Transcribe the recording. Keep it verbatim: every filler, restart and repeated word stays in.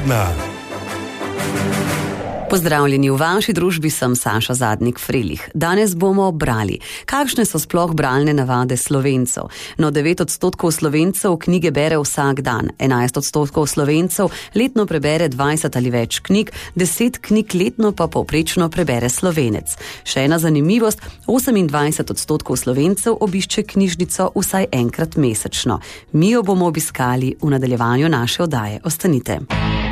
Na. Pozdravljeni, v vaši družbi sem Saša Zadnik-Frelih. Danes bomo brali, kakšne so sploh bralne navade Slovencev. No, devet odstotkov Slovencev knjige bere vsak dan, enajst odstotkov Slovencev letno prebere dvajset ali več knjig, deset knjig letno pa povprečno prebere Slovenec. Še ena zanimivost, osemindvajset odstotkov Slovencev obišče knjižnico vsaj enkrat mesečno. Mi jo bomo obiskali v nadaljevanju naše oddaje. Ostanite.